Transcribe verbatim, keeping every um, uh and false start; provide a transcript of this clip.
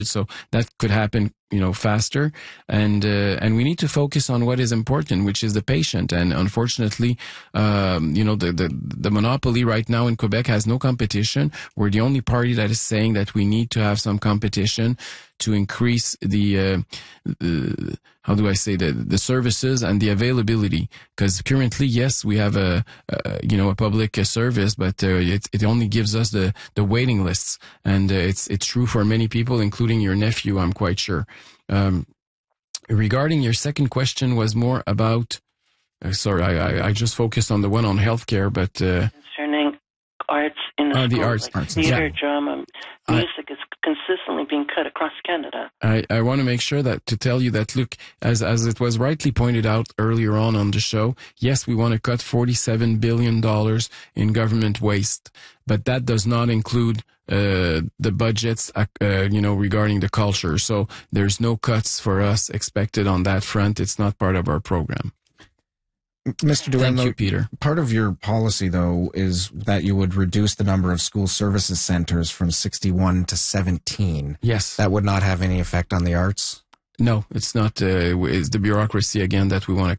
So that could happen, you know, faster. And, uh, and we need to focus on what is important, which is the patient. And unfortunately, um, you know, the, the, the monopoly right now in Quebec has no competition. We're the only party that is saying that we need to have some competition to increase the, uh, the how do I say, the, the services and the availability. Because currently, yes, we have a, a, you know, a public uh, service, but uh, it, it only gives us the, the waiting lists. And uh, it's, it's true for many people, including your nephew, I'm quite sure. Um, regarding your second question was more about, uh, sorry, I, I, I just focused on the one on healthcare, but... Uh, Concerning arts in the uh, schools, the arts, like arts, theater, yeah. drama, music I, is consistently being cut across Canada. I, I want to make sure that to tell you that, look, as as it was rightly pointed out earlier on on the show, yes, we want to cut forty-seven billion dollars in government waste, but that does not include uh, the budgets, uh, you know, regarding the culture. So there's no cuts for us expected on that front. It's not part of our program. Mister Duhaime, Thank you, Peter. Part of your policy, though, is that you would reduce the number of school services centers from sixty-one to seventeen. Yes. That would not have any effect on the arts? No, it's not. Uh, it's the bureaucracy, again, that we want to